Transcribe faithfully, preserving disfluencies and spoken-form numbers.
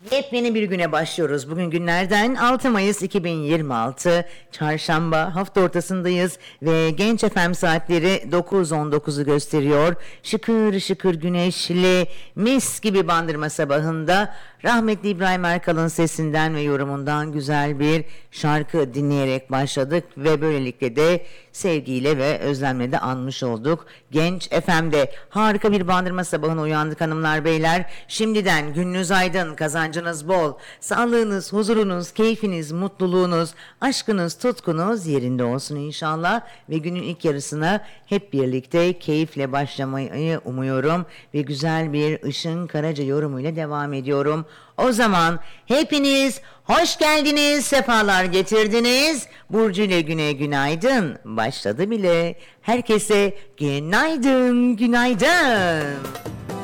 Yepyeni bir güne başlıyoruz. Bugün günlerden altı Mayıs iki bin yirmi altı. Çarşamba, hafta ortasındayız ve Genç F M saatleri dokuz on dokuzu gösteriyor. Şıkır şıkır güneşli, mis gibi Bandırma sabahında rahmetli İbrahim Erkal'ın sesinden ve yorumundan güzel bir şarkı dinleyerek başladık ve böylelikle de sevgiyle ve özlemle de anmış olduk. Genç F M'de harika bir Bandırma sabahına uyandık hanımlar beyler. Şimdiden gününüz aydın, kazancınız bol, sağlığınız, huzurunuz, keyfiniz, mutluluğunuz, aşkınız, tutkunuz yerinde olsun inşallah ve günün ilk yarısına hep birlikte keyifle başlamayı umuyorum ve güzel bir Işın Karaca yorumuyla devam ediyorum. O zaman hepiniz hoş geldiniz, sefalar getirdiniz. Burcu ile Güne günaydın. Başladı bile. Herkese günaydın, günaydın.